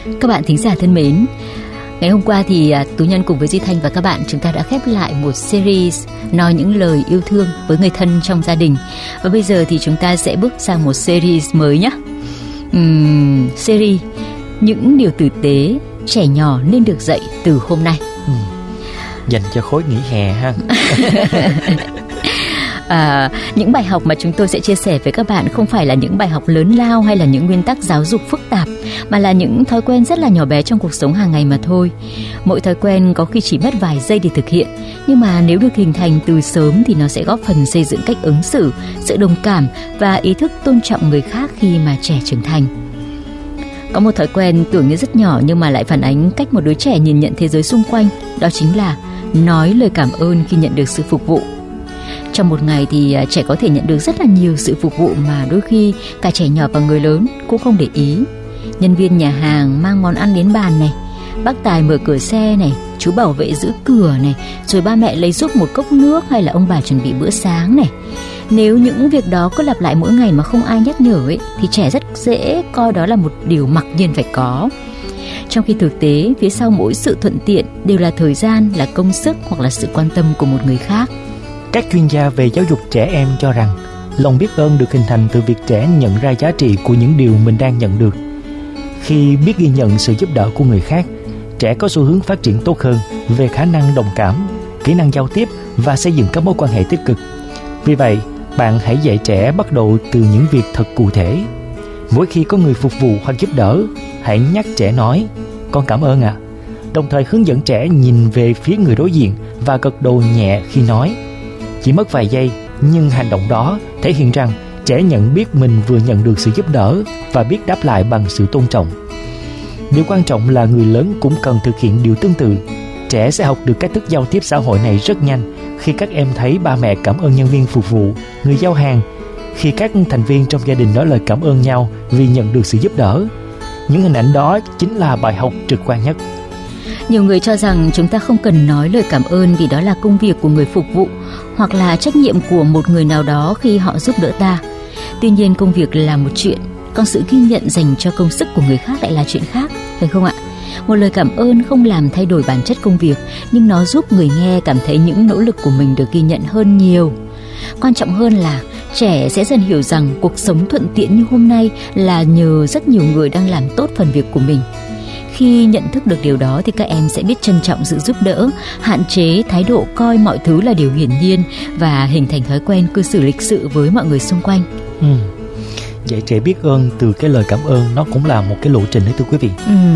Các bạn thính giả thân mến, ngày hôm qua thì Tú Nhân cùng với Duy Thanh và các bạn chúng ta đã khép lại một series nói những lời yêu thương với người thân trong gia đình. Và bây giờ thì chúng ta sẽ bước sang một series mới nhé. Series những điều tử tế trẻ nhỏ nên được dạy từ hôm nay. Dành cho khối nghỉ hè ha. Những bài học mà chúng tôi sẽ chia sẻ với các bạn không phải là những bài học lớn lao hay là những nguyên tắc giáo dục phức tạp, mà là những thói quen rất là nhỏ bé trong cuộc sống hàng ngày mà thôi. Mỗi thói quen có khi chỉ mất vài giây để thực hiện, nhưng mà nếu được hình thành từ sớm thì nó sẽ góp phần xây dựng cách ứng xử, sự đồng cảm và ý thức tôn trọng người khác khi mà trẻ trưởng thành. Có một thói quen tưởng như rất nhỏ nhưng mà lại phản ánh cách một đứa trẻ nhìn nhận thế giới xung quanh, đó chính là nói lời cảm ơn khi nhận được sự phục vụ. Trong một ngày thì trẻ có thể nhận được rất là nhiều sự phục vụ mà đôi khi cả trẻ nhỏ và người lớn cũng không để ý. Nhân viên nhà hàng mang món ăn đến bàn này, bác tài mở cửa xe này, chú bảo vệ giữ cửa này, rồi ba mẹ lấy giúp một cốc nước hay là ông bà chuẩn bị bữa sáng này. Nếu những việc đó cứ lặp lại mỗi ngày mà không ai nhắc nhở ấy, thì trẻ rất dễ coi đó là một điều mặc nhiên phải có. Trong khi thực tế, phía sau mỗi sự thuận tiện đều là thời gian, là công sức hoặc là sự quan tâm của một người khác. Các chuyên gia về giáo dục trẻ em cho rằng lòng biết ơn được hình thành từ việc trẻ nhận ra giá trị của những điều mình đang nhận được. Khi biết ghi nhận sự giúp đỡ của người khác, trẻ có xu hướng phát triển tốt hơn về khả năng đồng cảm, kỹ năng giao tiếp và xây dựng các mối quan hệ tích cực. Vì vậy, bạn hãy dạy trẻ bắt đầu từ những việc thật cụ thể. Mỗi khi có người phục vụ hoặc giúp đỡ, hãy nhắc trẻ nói "Con cảm ơn ạ." Đồng thời hướng dẫn trẻ nhìn về phía người đối diện và gật đầu nhẹ khi nói. Chỉ mất vài giây, nhưng hành động đó thể hiện rằng trẻ nhận biết mình vừa nhận được sự giúp đỡ và biết đáp lại bằng sự tôn trọng. Điều quan trọng là người lớn cũng cần thực hiện điều tương tự. Trẻ sẽ học được cách thức giao tiếp xã hội này rất nhanh khi các em thấy ba mẹ cảm ơn nhân viên phục vụ, người giao hàng, khi các thành viên trong gia đình nói lời cảm ơn nhau vì nhận được sự giúp đỡ. Những hình ảnh đó chính là bài học trực quan nhất. Nhiều người cho rằng chúng ta không cần nói lời cảm ơn vì đó là công việc của người phục vụ hoặc là trách nhiệm của một người nào đó khi họ giúp đỡ ta. Tuy nhiên công việc là một chuyện, còn sự ghi nhận dành cho công sức của người khác lại là chuyện khác, phải không ạ? Một lời cảm ơn không làm thay đổi bản chất công việc, nhưng nó giúp người nghe cảm thấy những nỗ lực của mình được ghi nhận hơn nhiều. Quan trọng hơn là trẻ sẽ dần hiểu rằng cuộc sống thuận tiện như hôm nay là nhờ rất nhiều người đang làm tốt phần việc của mình. Khi nhận thức được điều đó thì các em sẽ biết trân trọng sự giúp đỡ, hạn chế thái độ coi mọi thứ là điều hiển nhiên và hình thành thói quen cư xử lịch sự với mọi người xung quanh. Dạy trẻ biết ơn từ cái lời cảm ơn nó cũng là một cái lộ trình đấy thưa quý vị.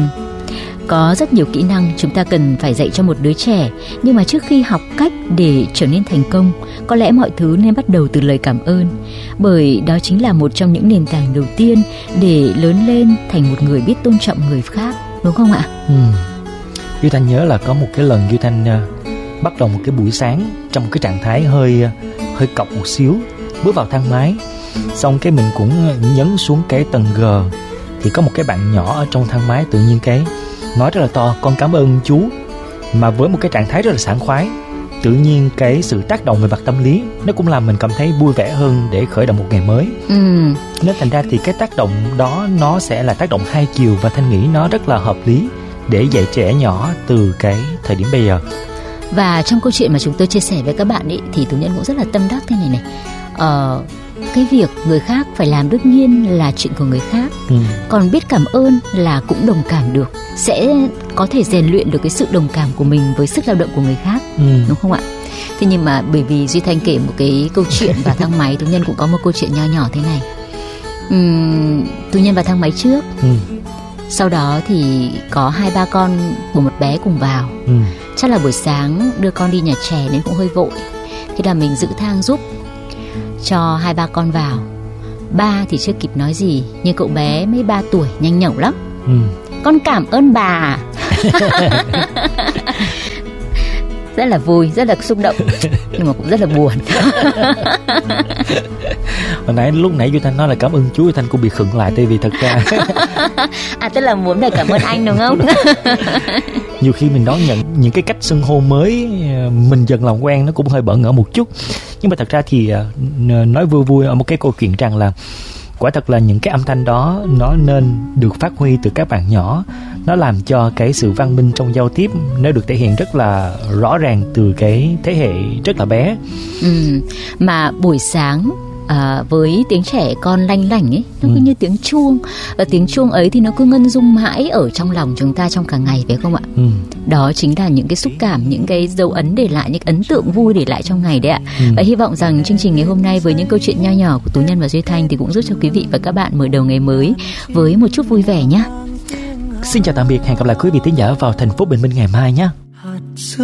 Có rất nhiều kỹ năng chúng ta cần phải dạy cho một đứa trẻ, nhưng mà trước khi học cách để trở nên thành công, có lẽ mọi thứ nên bắt đầu từ lời cảm ơn, bởi đó chính là một trong những nền tảng đầu tiên để lớn lên thành một người biết tôn trọng người khác, đúng không ạ? Duy Thanh nhớ là có một cái lần Duy Thanh bắt đầu một cái buổi sáng trong cái trạng thái hơi cọc một xíu, bước vào thang máy, xong cái mình cũng nhấn xuống cái tầng G, thì có một cái bạn nhỏ ở trong thang máy tự nhiên cái nói rất là to "Con cảm ơn chú", mà với một cái trạng thái rất là sảng khoái. Tự nhiên cái sự tác động về mặt tâm lý nó cũng làm mình cảm thấy vui vẻ hơn để khởi động một ngày mới. Nên thành ra thì cái tác động đó nó sẽ là tác động hai chiều, và Thanh nghĩ nó rất là hợp lý để dạy trẻ nhỏ từ cái thời điểm bây giờ. Và trong câu chuyện mà chúng tôi chia sẻ với các bạn ấy thì Tú Nhân cũng rất là tâm đắc thế này. Cái việc người khác phải làm đương nhiên là chuyện của người khác, còn biết cảm ơn là cũng đồng cảm được, sẽ có thể rèn luyện được cái sự đồng cảm của mình với sức lao động của người khác, đúng không ạ? Thế nhưng mà bởi vì Duy Thanh kể một cái câu chuyện vào thang máy, Tú Nhân cũng có một câu chuyện nho nhỏ thế này. Tú Nhân vào thang máy trước, sau đó thì có 2-3 con của một bé cùng vào. Chắc là buổi sáng đưa con đi nhà trẻ nên cũng hơi vội, thế là mình giữ thang giúp cho 2-3 con vào. Ba thì chưa kịp nói gì, nhưng cậu bé mới 3 tuổi nhanh nhẩu lắm. Con cảm ơn bà. Rất là vui, rất là xúc động, nhưng mà cũng rất là buồn. Lúc nãy Duy Thanh nói là cảm ơn chú, Duy Thanh cũng bị khựng lại, tại vì thật ra tức là muốn lời cảm ơn anh đúng không? Nhiều khi mình đón nhận những cái cách xưng hô mới, mình dần làm quen nó cũng hơi bỡ ngỡ một chút. Nhưng mà thật ra thì nói vui vui ở một cái câu chuyện rằng là Quả thật là những cái âm thanh đó nó nên được phát huy từ các bạn nhỏ. Nó làm cho cái sự văn minh trong giao tiếp nó được thể hiện rất là rõ ràng từ cái thế hệ rất là bé. Mà buổi sáng với tiếng trẻ con lanh lảnh ấy, nó cứ như tiếng chuông. Và tiếng chuông ấy thì nó cứ ngân rung mãi ở trong lòng chúng ta trong cả ngày, phải không ạ? Đó chính là những cái xúc cảm, những cái dấu ấn để lại, những ấn tượng vui để lại trong ngày đấy ạ. Và hy vọng rằng chương trình ngày hôm nay với những câu chuyện nho nhỏ của Tú Nhân và Duy Thanh thì cũng giúp cho quý vị và các bạn mở đầu ngày mới với một chút vui vẻ nhé. Xin chào tạm biệt, hẹn gặp lại quý vị thính giả vào thành phố Bình Minh ngày mai nhé.